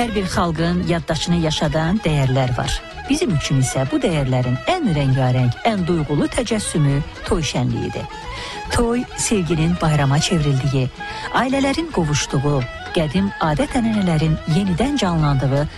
Hər bir xalqın yaddaşını yaşadan dəyərlər var. Bizim üçün isə bu dəyərlərin ən rəngarəng, ən duyğulu təcəssümü toy şənliyidir. Toy sevginin bayrama çevrildiyi, ailələrin qovuşduğu, qədim adət-ənənələrin yenidən canlandığı